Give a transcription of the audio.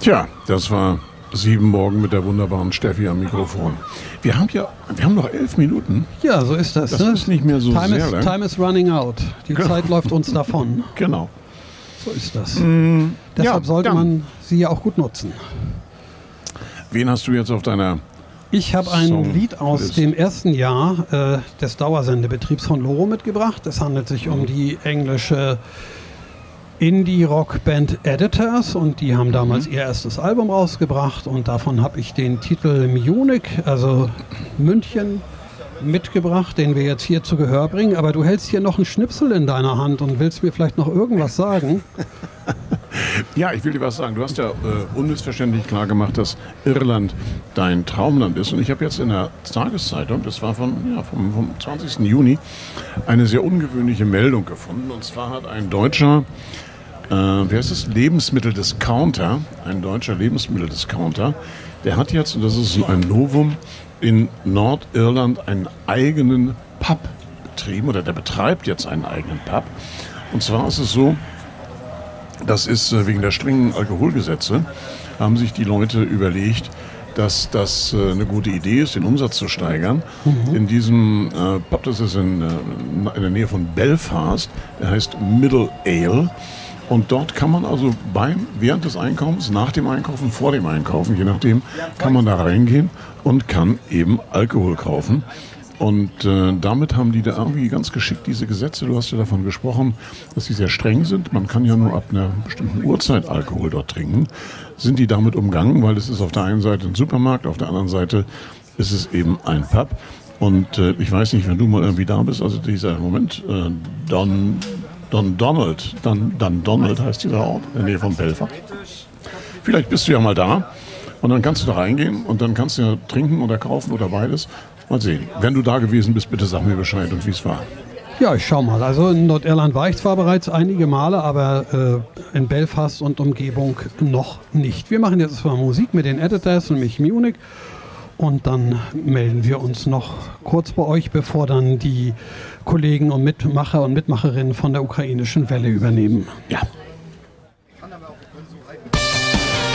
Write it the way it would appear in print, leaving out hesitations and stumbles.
Tja, das war 7 Morgen mit der wunderbaren Steffi am Mikrofon. Wir haben noch 11 Minuten. Ja, so ist das. Das ist nicht mehr so sehr lang. Time is running out. Die Zeit läuft uns davon. Genau. So ist das. Deshalb sollte man sie ja auch gut nutzen. Wen hast du jetzt auf deiner Ich habe ein Lied aus dem ersten Jahr des Dauersendebetriebs von Loro mitgebracht. Es handelt sich um die englische Indie-Rock-Band Editors und die haben damals ihr erstes Album rausgebracht und davon habe ich den Titel Munich, also München, mitgebracht, den wir jetzt hier zu Gehör bringen. Aber du hältst hier noch einen Schnipsel in deiner Hand und willst mir vielleicht noch irgendwas sagen? Ja, ich will dir was sagen. Du hast ja unmissverständlich klar gemacht, dass Irland dein Traumland ist. Und ich habe jetzt in der Tageszeitung, das war vom 20. Juni, eine sehr ungewöhnliche Meldung gefunden. Und zwar hat ein deutscher, Lebensmitteldiscounter, ein deutscher Lebensmitteldiscounter, der hat jetzt, und das ist ein Novum, in Nordirland einen eigenen Pub betrieben, oder der betreibt jetzt einen eigenen Pub. Und zwar ist es so, das ist wegen der strengen Alkoholgesetze, haben sich die Leute überlegt, dass das eine gute Idee ist, den Umsatz zu steigern. In diesem Pub, das ist in der Nähe von Belfast, der heißt Middle Ale. Und dort kann man also während des Einkaufens, nach dem Einkaufen, vor dem Einkaufen, je nachdem, kann man da reingehen und kann eben Alkohol kaufen. Und damit haben die da irgendwie ganz geschickt diese Gesetze, du hast ja davon gesprochen, dass sie sehr streng sind. Man kann ja nur ab einer bestimmten Uhrzeit Alkohol dort trinken. Sind die damit umgangen, weil es ist auf der einen Seite ein Supermarkt, auf der anderen Seite ist es eben ein Pub. Und ich weiß nicht, wenn du mal irgendwie da bist, also dieser Moment, Dundonald heißt dieser Ort, in der Nähe von Belfast. Vielleicht bist du ja mal da und dann kannst du da reingehen und dann kannst du ja trinken oder kaufen oder beides. Mal sehen. Wenn du da gewesen bist, bitte sag mir Bescheid und wie es war. Ja, ich schau mal. Also in Nordirland war ich zwar bereits einige Male, aber in Belfast und Umgebung noch nicht. Wir machen jetzt mal Musik mit den Editors, nämlich Munich. Und dann melden wir uns noch kurz bei euch, bevor dann die Kollegen und Mitmacher und Mitmacherinnen von der ukrainischen Welle übernehmen. Ja.